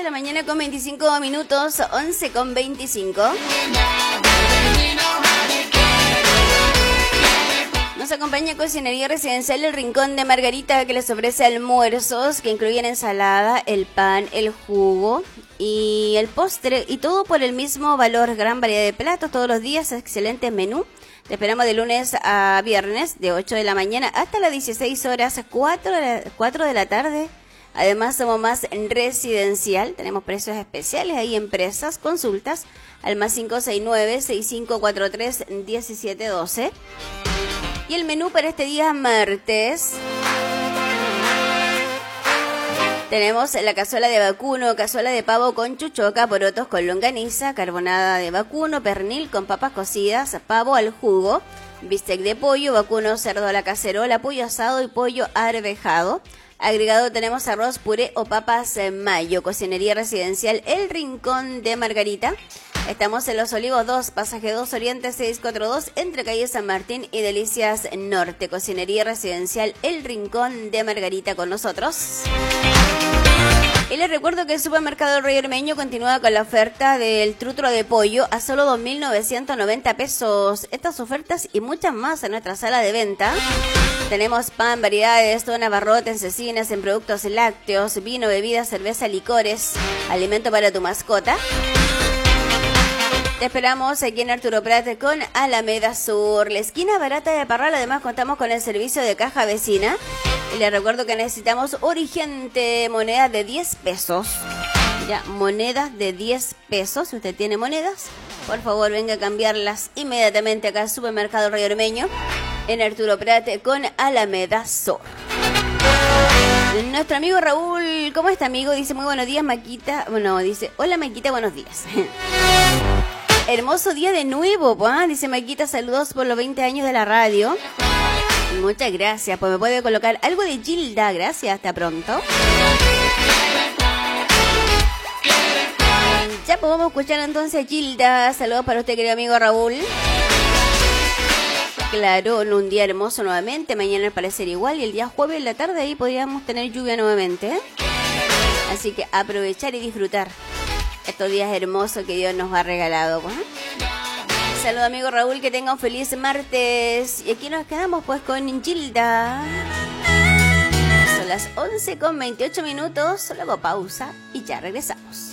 de la mañana con 25 minutos, 11 con 25. Nos acompaña Cocinería Residencial El Rincón de Margarita, que les ofrece almuerzos que incluyen ensalada, el pan, el jugo y el postre, y todo por el mismo valor. Gran variedad de platos todos los días, excelente menú. Te esperamos de lunes a viernes, de 8 de la mañana hasta las 16 horas, 4 de la tarde. Además, somos más residencial. Tenemos precios especiales ahí, empresas, consultas al más 569-6543-1712. Y el menú para este día martes: tenemos la cazuela de vacuno, cazuela de pavo con chuchoca, porotos con longaniza, carbonada de vacuno, pernil con papas cocidas, pavo al jugo, bistec de pollo, vacuno, cerdo a la cacerola, pollo asado y pollo arvejado. Agregado tenemos arroz, puré o papas mayo. Cocinería Residencial El Rincón de Margarita. Estamos en Los Olivos 2, pasaje 2 Oriente 642, entre calle San Martín y Delicias Norte. Cocinería Residencial El Rincón de Margarita con nosotros. Y les recuerdo que el Supermercado Rey Ormeño continúa con la oferta del trutro de pollo a solo 2.990 pesos. Estas ofertas y muchas más en nuestra sala de venta. Tenemos pan, variedades, donas, barrotes, cecinas, en productos lácteos, vino, bebidas, cerveza, licores, alimento para tu mascota. Te esperamos aquí en Arturo Prat con Alameda Sur, la esquina barata de Parral. Además, contamos con el servicio de caja vecina. Y les recuerdo que necesitamos urgente monedas de 10 pesos. Ya, monedas de 10 pesos. Si usted tiene monedas, por favor, venga a cambiarlas inmediatamente acá al Supermercado Rey Ormeño, en Arturo Prat con Alameda Sur. Nuestro amigo Raúl, ¿cómo está, amigo? Dice, muy buenos días, Maquita. Bueno, dice, hola, Maquita, buenos días. Hermoso día de nuevo, ¿eh? Dice Maquita, saludos por los 20 años de la radio. Muchas gracias, pues me puede colocar algo de Gilda, gracias, hasta pronto. Ya pues vamos a escuchar entonces a Gilda. Saludos para usted, querido amigo Raúl. Claro, en un día hermoso nuevamente, mañana al parecer igual, y el día jueves en la tarde ahí podríamos tener lluvia nuevamente, ¿eh? Así que aprovechar y disfrutar estos días hermosos que Dios nos ha regalado, ¿eh? Saludos, amigo Raúl, que tenga un feliz martes. Y aquí nos quedamos pues con Gilda. Son las 11 con 28 minutos, luego pausa y ya regresamos.